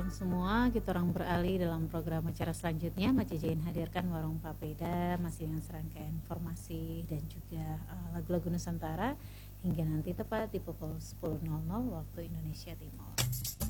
kawan semua, kita orang beralih dalam program acara selanjutnya. Majejain hadirkan Warung Papeda masih dengan serangkaian informasi dan juga lagu-lagu Nusantara hingga nanti tepat di pukul 10.00 waktu Indonesia Timur.